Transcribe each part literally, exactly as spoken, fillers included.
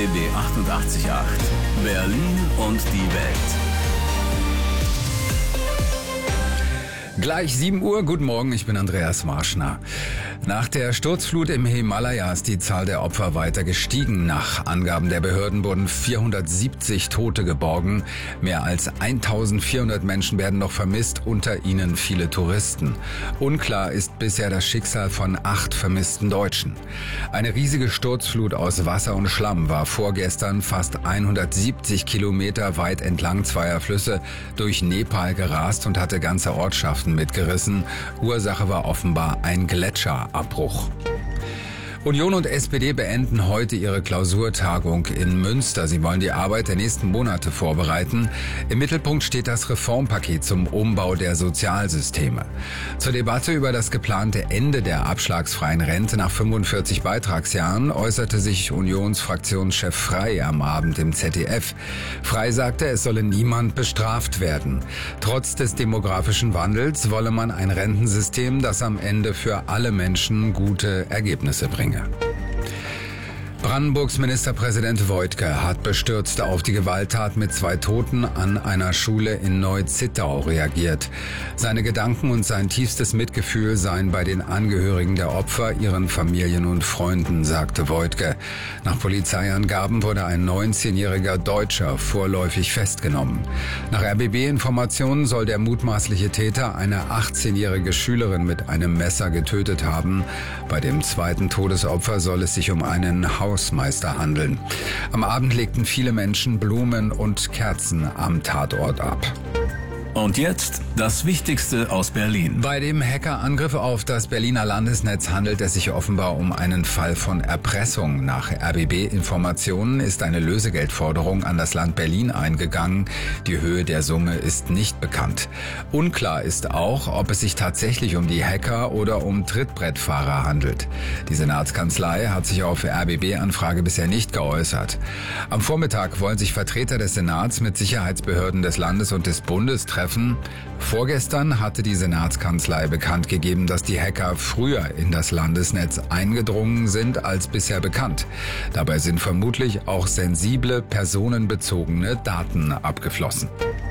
B B achtundachtzig Komma acht. Berlin und die Welt. Gleich sieben Uhr, guten Morgen, ich bin Andreas Marschner. Nach der Sturzflut im Himalaya ist die Zahl der Opfer weiter gestiegen. Nach Angaben der Behörden wurden vierhundertsiebzig Tote geborgen. Mehr als eintausendvierhundert Menschen werden noch vermisst, unter ihnen viele Touristen. Unklar ist bisher das Schicksal von acht vermissten Deutschen. Eine riesige Sturzflut aus Wasser und Schlamm war vorgestern fast hundertsiebzig Kilometer weit entlang zweier Flüsse durch Nepal gerast und hatte ganze Ortschaften mitgerissen. Ursache war offenbar ein Gletscherabbruch. Union und S P D beenden heute ihre Klausurtagung in Münster. Sie wollen die Arbeit der nächsten Monate vorbereiten. Im Mittelpunkt steht das Reformpaket zum Umbau der Sozialsysteme. Zur Debatte über das geplante Ende der abschlagsfreien Rente nach fünfundvierzig Beitragsjahren äußerte sich Unionsfraktionschef Frey am Abend im Z D F. Frey sagte, es solle niemand bestraft werden. Trotz des demografischen Wandels wolle man ein Rentensystem, das am Ende für alle Menschen gute Ergebnisse bringt. Brandenburgs Ministerpräsident Woidke hat bestürzt auf die Gewalttat mit zwei Toten an einer Schule in Neu-Zittau reagiert. Seine Gedanken und sein tiefstes Mitgefühl seien bei den Angehörigen der Opfer, ihren Familien und Freunden, sagte Woidke. Nach Polizeiangaben wurde ein neunzehnjähriger Deutscher vorläufig festgenommen. Nach R B B-Informationen soll der mutmaßliche Täter eine achtzehnjährige Schülerin mit einem Messer getötet haben. Bei dem zweiten Todesopfer soll es sich um einen Hausmeister handeln. Am Abend legten viele Menschen Blumen und Kerzen am Tatort ab. Und jetzt das Wichtigste aus Berlin. Bei dem Hackerangriff auf das Berliner Landesnetz handelt es sich offenbar um einen Fall von Erpressung. Nach R B B-Informationen ist eine Lösegeldforderung an das Land Berlin eingegangen. Die Höhe der Summe ist nicht bekannt. Unklar ist auch, ob es sich tatsächlich um die Hacker oder um Trittbrettfahrer handelt. Die Senatskanzlei hat sich auf R B B-Anfrage bisher nicht geäußert. Am Vormittag wollen sich Vertreter des Senats mit Sicherheitsbehörden des Landes und des Bundes treffen. Vorgestern hatte die Senatskanzlei bekannt gegeben, dass die Hacker früher in das Landesnetz eingedrungen sind als bisher bekannt. Dabei sind vermutlich auch sensible, personenbezogene Daten abgeflossen.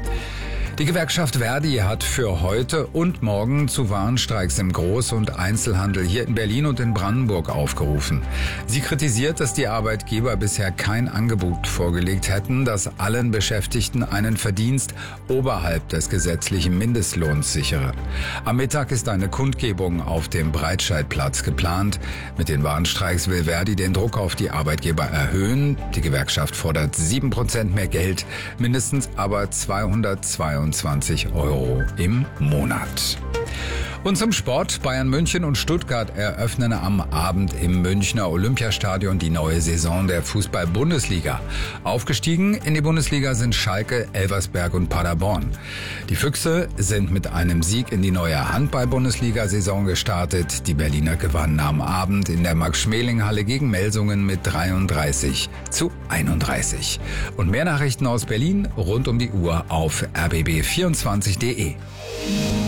Die Gewerkschaft Verdi hat für heute und morgen zu Warnstreiks im Groß- und Einzelhandel hier in Berlin und in Brandenburg aufgerufen. Sie kritisiert, dass die Arbeitgeber bisher kein Angebot vorgelegt hätten, das allen Beschäftigten einen Verdienst oberhalb des gesetzlichen Mindestlohns sichere. Am Mittag ist eine Kundgebung auf dem Breitscheidplatz geplant. Mit den Warnstreiks will Verdi den Druck auf die Arbeitgeber erhöhen. Die Gewerkschaft fordert sieben Prozent mehr Geld, mindestens aber zweihundertzweiundzwanzig Euro im Monat. Und zum Sport. Bayern München und Stuttgart eröffnen am Abend im Münchner Olympiastadion die neue Saison der Fußball-Bundesliga. Aufgestiegen in die Bundesliga sind Schalke, Elversberg und Paderborn. Die Füchse sind mit einem Sieg in die neue Handball-Bundesliga-Saison gestartet. Die Berliner gewannen am Abend in der Max-Schmeling-Halle gegen Melsungen mit dreiunddreißig zu einunddreißig. Und mehr Nachrichten aus Berlin rund um die Uhr auf r b b vierundzwanzig punkt de.